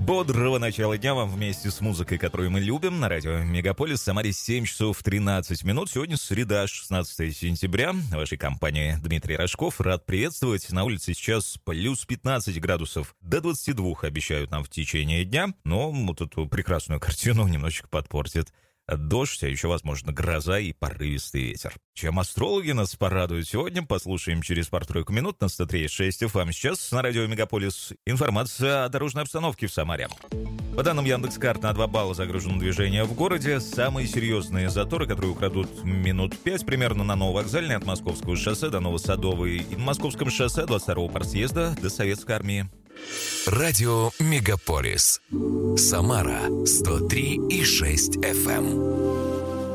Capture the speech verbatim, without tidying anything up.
Бодрого начала дня вам вместе с музыкой, которую мы любим, на радио Мегаполис. В Самаре семь часов тринадцать минут. Сегодня среда, шестнадцатое сентября. В вашей компании Дмитрий Рожков. Рад приветствовать. На улице сейчас плюс пятнадцать градусов. До двадцати двух обещают нам в течение дня. Но вот эту прекрасную картину немножечко подпортит дождь, а еще, возможно, гроза и порывистый ветер. Чем астрологи нас порадуют сегодня, послушаем через пару-тройку минут на сто три и шесть эф эм. Сейчас на радио Мегаполис информация о дорожной обстановке в Самаре. По данным Яндекс.Карт, на два балла загружено движение в городе. Самые серьезные заторы, которые украдут минут пять примерно на Нововокзальной от Московского шоссе до Новосадовой и на Московском шоссе двадцать второго партсъезда до Советской армии. Радио Мегаполис. Самара сто три и шесть эф эм.